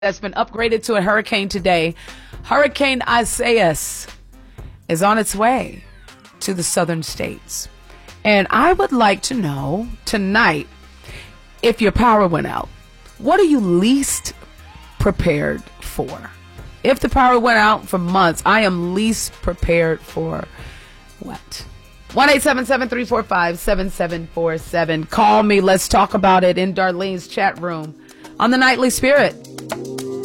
that's been upgraded to a hurricane today. Hurricane Isaias is on its way to the southern states. And I would like to know tonight, if your power went out, what are you least prepared for? If the power went out for months, I am least prepared for what? 1-877-345-7747. Call me. Let's talk about it in Darlene's chat room on the Nightly Spirit.